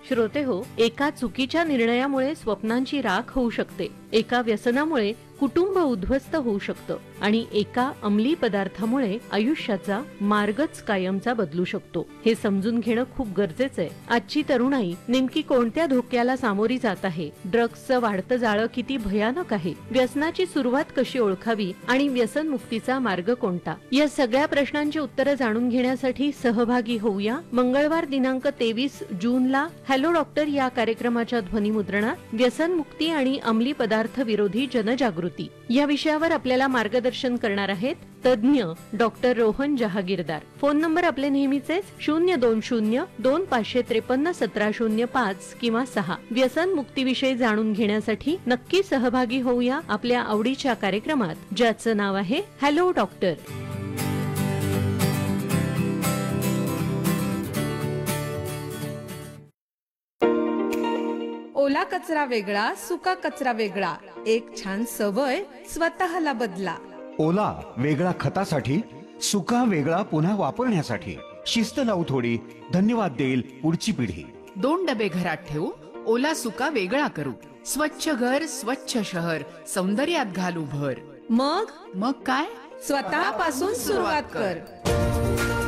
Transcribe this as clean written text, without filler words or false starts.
श्रोते हो, एका चुकीच्या निर्णयामुळे स्वप्नांची राख होऊ शकते, एका व्यसनामुळे कुटुंब उद्ध्वस्त होऊ शकतं आणि एका अंमली पदार्थामुळे आयुष्याचा मार्गच कायमचा बदलू शकतो. हे समजून घेणं खूप गरजेचं आहे. आजची तरुणाई नेमकी कोणत्या धोक्याला सामोरी जात आहे? ड्रग्सचं वाढतं जाळं किती भयानक आहे? व्यसनाची सुरुवात कशी ओळखावी आणि व्यसन मुक्तीचा मार्ग कोणता? या सगळ्या प्रश्नांची उत्तरं जाणून घेण्यासाठी सहभागी होऊया. मंगळवार दिनांक 23 जूनला हॅलो डॉक्टर या कार्यक्रमाच्या ध्वनिमुद्रणात व्यसन मुक्ती आणि अंमली पदार्थ विरोधी जनजागृती या विषयावर आपल्याला मार्गदर्शन करणार आहेत तज्ञ doctor Rohan Jahagirdar. Phone number आपले नेहमीचेच 02025531705 किंवा 6. व्यसन मुक्तीविषयी जाणून घेण्यासाठी नक्की सहभागी होऊया आपल्या आवडीच्या कार्यक्रमात, ज्याचं नाव आहे हॅलो डॉक्टर. ओला कचरा वेगळा, सुका कचरा वेगळा. एक छान सवय स्वतःला बदला. ओला वेगळा खतासाठी, सुका वेगळा पुन्हा वापरण्यासाठी. शिस्त लावू थोडी, धन्यवाद देईल पुढची पिढी. 2 डबे घरात ठेवू, ओला सुका वेगळा करू. स्वच्छ घर, स्वच्छ शहर, सौंदर्यात घालू भर. मग काय? स्वतःपासून सुरुवात कर.